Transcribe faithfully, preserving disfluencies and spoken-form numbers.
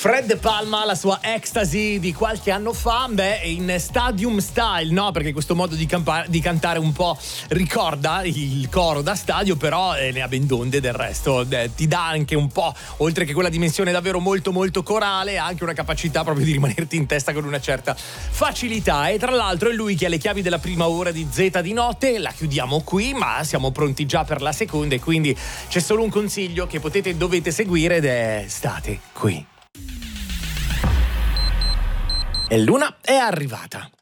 Fred Palma, la sua Ecstasy di qualche anno fa, beh, in stadium style, no? Perché questo modo di, campa- di cantare un po' ricorda il coro da stadio, però eh, ne ha ben donde del resto. Eh, ti dà anche un po', oltre che quella dimensione davvero molto molto corale, anche una capacità proprio di rimanerti in testa con una certa facilità. E tra l'altro è lui che ha le chiavi della prima ora di Z di notte. La chiudiamo qui, ma siamo pronti già per la seconda, e quindi c'è solo un consiglio che potete e dovete seguire, ed è: state qui. E l'una è arrivata.